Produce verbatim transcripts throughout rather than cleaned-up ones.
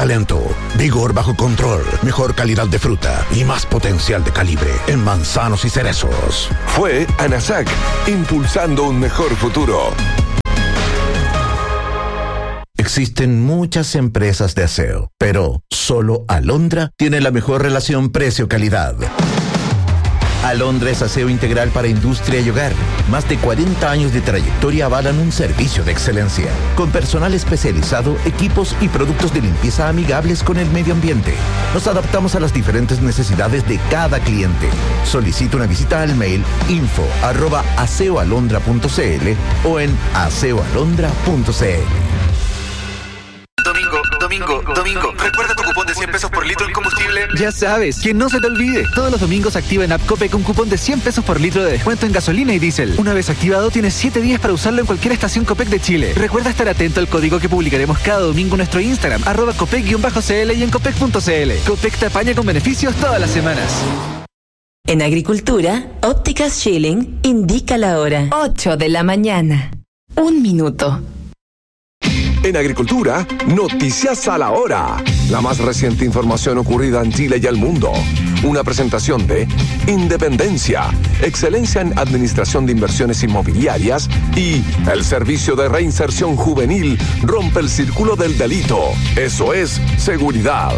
talento, vigor bajo control, mejor calidad de fruta y más potencial de calibre en manzanos y cerezos. Fue ANASAC, impulsando un mejor futuro. Existen muchas empresas de aseo, pero solo Alondra tiene la mejor relación precio-calidad. Alondra es aseo integral para industria y hogar. Más de cuarenta años de trayectoria avalan un servicio de excelencia, con personal especializado, equipos y productos de limpieza amigables con el medio ambiente. Nos adaptamos a las diferentes necesidades de cada cliente. Solicita una visita al mail info arroba aseoalondra punto cl o en aseoalondra punto cl. Domingo, domingo, domingo. Recuerda tu cupón de cien pesos por litro en combustible. Ya sabes, que no se te olvide. Todos los domingos activa en App Copec un cupón de cien pesos por litro de descuento en gasolina y diésel. Una vez activado, tienes siete días para usarlo en cualquier estación Copec de Chile. Recuerda estar atento al código que publicaremos cada domingo en nuestro Instagram, arroba copec-cl y en copec punto cl. Copec te apaña con beneficios todas las semanas. En Agricultura, Ópticas Schilling indica la hora. ocho de la mañana. Un minuto. En Agricultura, noticias a la hora. La más reciente información ocurrida en Chile y el mundo. Una presentación de Independencia, excelencia en administración de inversiones inmobiliarias y el servicio de reinserción juvenil rompe el círculo del delito. Eso es seguridad.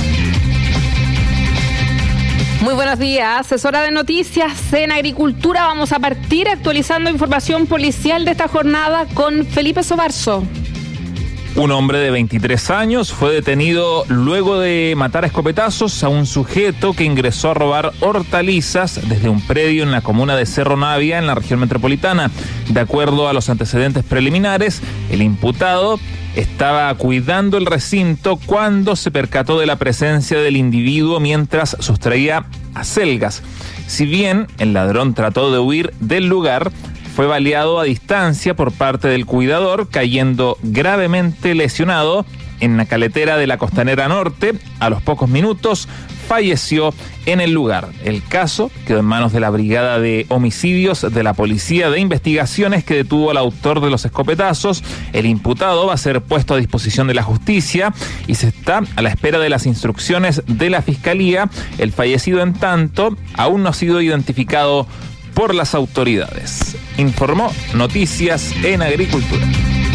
Muy buenos días, es hora de noticias en Agricultura. Vamos a partir actualizando información policial de esta jornada con Felipe Sobarzo. Un hombre de veintitrés años fue detenido luego de matar a escopetazos a un sujeto que ingresó a robar hortalizas desde un predio en la comuna de Cerro Navia, en la región metropolitana. De acuerdo a los antecedentes preliminares, el imputado estaba cuidando el recinto cuando se percató de la presencia del individuo mientras sustraía acelgas. Si bien el ladrón trató de huir del lugar, fue baleado a distancia por parte del cuidador, cayendo gravemente lesionado en la caletera de la Costanera Norte. A los pocos minutos falleció en el lugar. El caso quedó en manos de la Brigada de Homicidios de la Policía de Investigaciones, que detuvo al autor de los escopetazos. El imputado va a ser puesto a disposición de la justicia y se está a la espera de las instrucciones de la Fiscalía. El fallecido, en tanto, aún no ha sido identificado por las autoridades. Informó Noticias en Agricultura.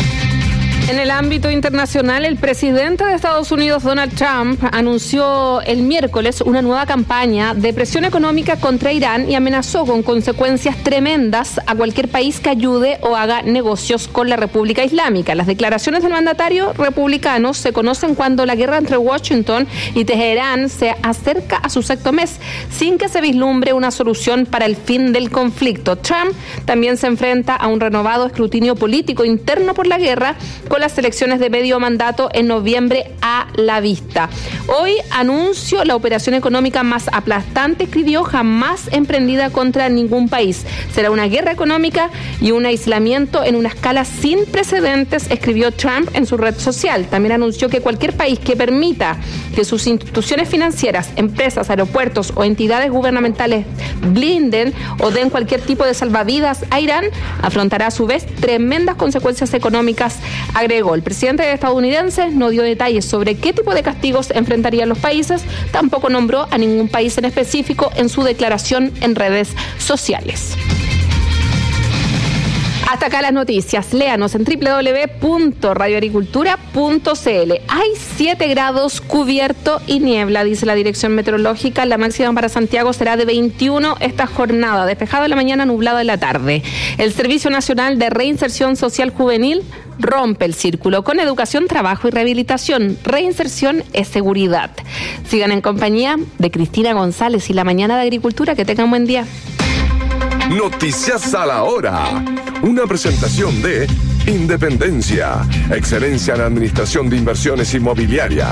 En el ámbito internacional, el presidente de Estados Unidos, Donald Trump, anunció el miércoles una nueva campaña de presión económica contra Irán y amenazó con consecuencias tremendas a cualquier país que ayude o haga negocios con la República Islámica. Las declaraciones del mandatario republicano se conocen cuando la guerra entre Washington y Teherán se acerca a su sexto mes, sin que se vislumbre una solución para el fin del conflicto. Trump también se enfrenta a un renovado escrutinio político interno por la guerra, con las elecciones de medio mandato en noviembre a la vista. Hoy anuncio la operación económica más aplastante, escribió, jamás emprendida contra ningún país. Será una guerra económica y un aislamiento en una escala sin precedentes, escribió Trump en su red social. También anunció que cualquier país que permita que sus instituciones financieras, empresas, aeropuertos o entidades gubernamentales blinden o den cualquier tipo de salvavidas a Irán, afrontará a su vez tremendas consecuencias económicas, agregó. El presidente estadounidense no dio detalles sobre qué tipo de castigos enfrentarían los países, tampoco nombró a ningún país en específico en su declaración en redes sociales. Hasta acá las noticias. Léanos en doble u doble u doble u punto radio agricultura punto c l. Hay siete grados, cubierto y niebla, dice la dirección meteorológica. La máxima para Santiago será de veintiuno esta jornada, despejado en la mañana, nublado en la tarde. El Servicio Nacional de Reinserción Social Juvenil rompe el círculo con educación, trabajo y rehabilitación. Reinserción es seguridad. Sigan en compañía de Cristina González y la mañana de Agricultura. Que tengan buen día. Noticias a la hora. Una presentación de Independencia, excelencia en administración de inversiones inmobiliarias.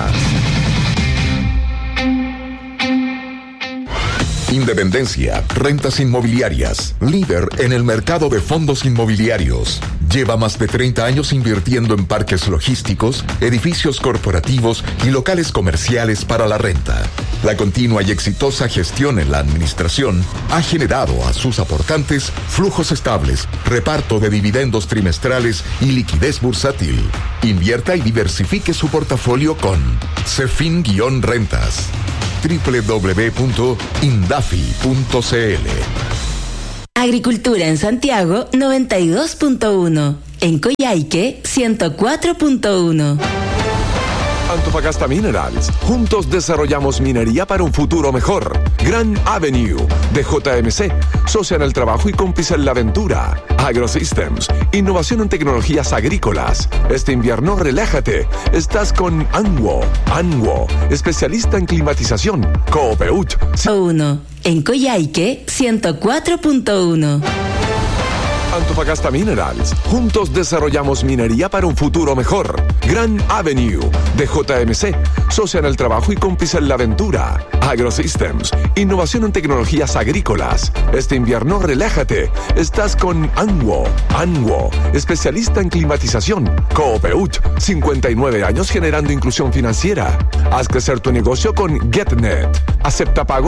Independencia, rentas inmobiliarias, líder en el mercado de fondos inmobiliarios. Lleva más de treinta años invirtiendo en parques logísticos, edificios corporativos y locales comerciales para la renta. La continua y exitosa gestión en la administración ha generado a sus aportantes flujos estables, reparto de dividendos trimestrales y liquidez bursátil. Invierta y diversifique su portafolio con Cefin-Rentas. doble u doble u doble u punto indafi punto c l. Agricultura en Santiago noventa y dos punto uno. En Coyhaique ciento cuatro punto uno. Antofagasta Minerals. Juntos desarrollamos minería para un futuro mejor. Grand Avenue de J M C. Socia en el trabajo y cómplice en la aventura. AgroSystems. Innovación en tecnologías agrícolas. Este invierno relájate. Estás con Anwo. Anwo. Especialista en climatización. Coopeuch. uno. En Coyhaique ciento cuatro punto uno. Antofagasta Minerals. Juntos desarrollamos minería para un futuro mejor. Grand Avenue de J M C. Socia en el trabajo y cómplice en la aventura. AgroSystems. Innovación en tecnologías agrícolas. Este invierno relájate. Estás con Anwo. Anwo. Especialista en climatización. Coopeuch. cincuenta y nueve años generando inclusión financiera. Haz crecer tu negocio con GetNet. Acepta pago